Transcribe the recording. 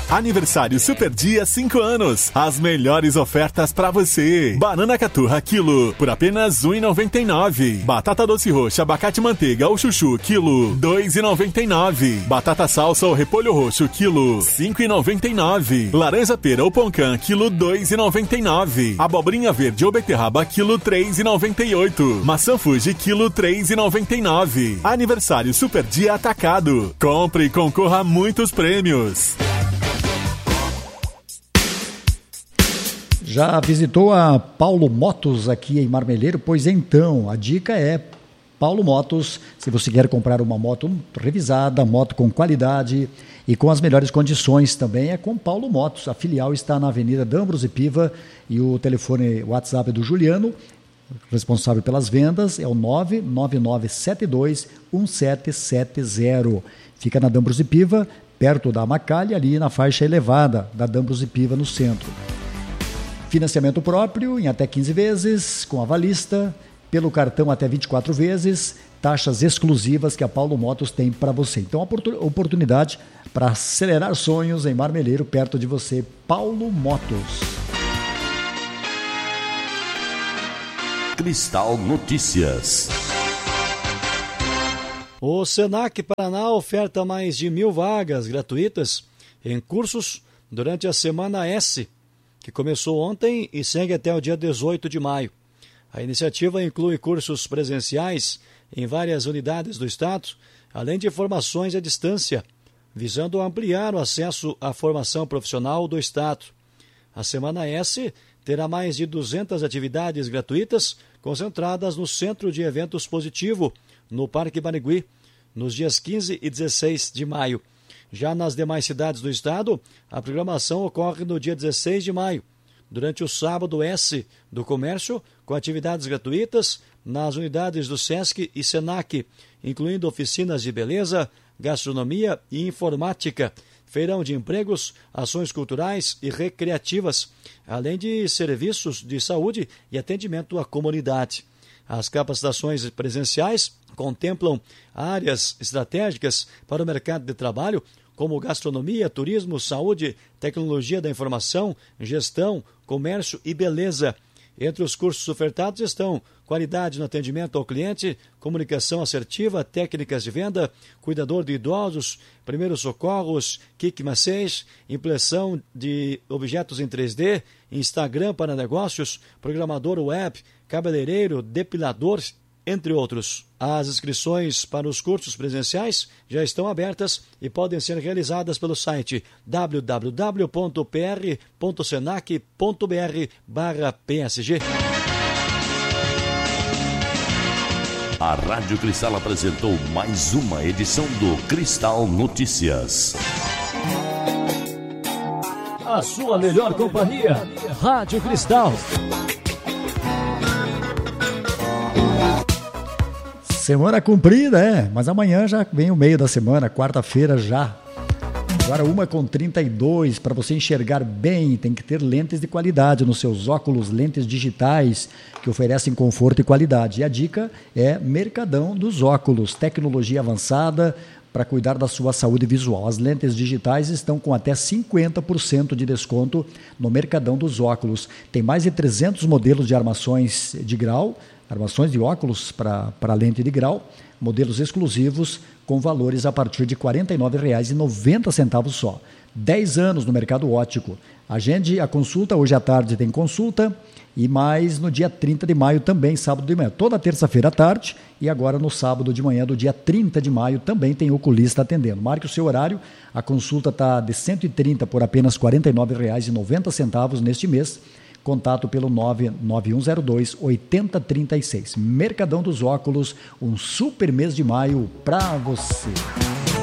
Aniversário Super Dia 5 anos. As melhores ofertas pra você. Banana caturra quilo por apenas R$1,99. Batata doce roxa, abacate manteiga ou chuchu quilo R$2,99. Batata salsa ou repolho roxo quilo R$5,99. Laranja pera ou poncã quilo R$2,99. Abobrinha verde ou beterraba quilo R$3,98. Maçã Fuji quilo R$3,99. Aniversário Super Dia atacado. Compre e concorra a muitos prêmios. Já visitou a Paulo Motos aqui em Marmeleiro? Pois então, a dica é Paulo Motos. Se você quer comprar uma moto revisada, moto com qualidade e com as melhores condições também, é com Paulo Motos. A filial está na Avenida D'Ambros e Piva e o telefone WhatsApp é do Juliano, responsável pelas vendas, é o 999721770. Fica na D'Ambros e Piva, perto da Macalha, ali na faixa elevada da D'Ambros e Piva, no centro. Financiamento próprio em até 15 vezes, com avalista, pelo cartão até 24 vezes, taxas exclusivas que a Paulo Motos tem para você. Então, oportunidade para acelerar sonhos em Marmeleiro, perto de você, Paulo Motos. Cristal Notícias. O Senac Paraná oferta mais de 1.000 vagas gratuitas em cursos durante a Semana S, que começou ontem e segue até o dia 18 de maio. A iniciativa inclui cursos presenciais em várias unidades do Estado, além de formações à distância, visando ampliar o acesso à formação profissional do Estado. A Semana S terá mais de 200 atividades gratuitas concentradas no Centro de Eventos Positivo, no Parque Barigui, nos dias 15 e 16 de maio. Já nas demais cidades do estado, a programação ocorre no dia 16 de maio, durante o sábado S do comércio, com atividades gratuitas nas unidades do SESC e SENAC, incluindo oficinas de beleza, gastronomia e informática, feirão de empregos, ações culturais e recreativas, além de serviços de saúde e atendimento à comunidade. As capacitações presenciais contemplam áreas estratégicas para o mercado de trabalho, como gastronomia, turismo, saúde, tecnologia da informação, gestão, comércio e beleza. Entre os cursos ofertados estão qualidade no atendimento ao cliente, comunicação assertiva, técnicas de venda, cuidador de idosos, primeiros socorros, kick massage, impressão de objetos em 3D, Instagram para negócios, programador web, cabeleireiro, depilador, entre outros. As inscrições para os cursos presenciais já estão abertas e podem ser realizadas pelo site www.pr.senac.br/PSG. A Rádio Cristal apresentou mais uma edição do Cristal Notícias. A sua melhor companhia, Rádio Cristal. Semana cumprida, mas amanhã já vem o meio da semana, quarta-feira já. Agora 1h32, para você enxergar bem, tem que ter lentes de qualidade nos seus óculos, lentes digitais que oferecem conforto e qualidade. E a dica é Mercadão dos Óculos, tecnologia avançada para cuidar da sua saúde visual. As lentes digitais estão com até 50% de desconto no Mercadão dos Óculos. Tem mais de 300 modelos de armações de grau, armações de óculos para lente de grau, modelos exclusivos com valores a partir de R$ 49,90 só. 10 anos no mercado óptico. Agende a consulta, hoje à tarde tem consulta e mais no dia 30 de maio também, sábado de manhã. Toda terça-feira à tarde e agora no sábado de manhã do dia 30 de maio também tem oculista atendendo. Marque o seu horário, a consulta está de 130 por apenas R$ 49,90 neste mês. Contato pelo 99102-8036. Mercadão dos Óculos, um super mês de maio para você.